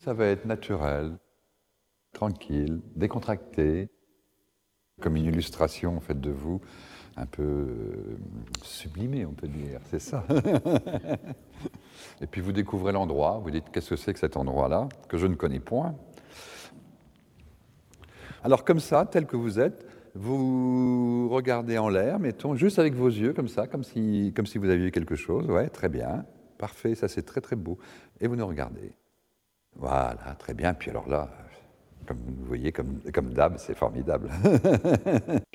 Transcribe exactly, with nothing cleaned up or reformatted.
Ça va être naturel, tranquille, décontracté, comme une illustration en fait de vous, un peu euh, sublimée, on peut dire, c'est ça. Et puis vous découvrez l'endroit, vous dites qu'est-ce que c'est que cet endroit-là, que je ne connais point. Alors comme ça, tel que vous êtes, vous regardez en l'air, mettons, juste avec vos yeux, comme ça, comme si, comme si vous aviez quelque chose. Ouais, très bien, parfait, ça c'est très très beau. Et vous nous regardez. Voilà, très bien. Puis alors là, comme vous voyez, comme, comme d'hab, c'est formidable.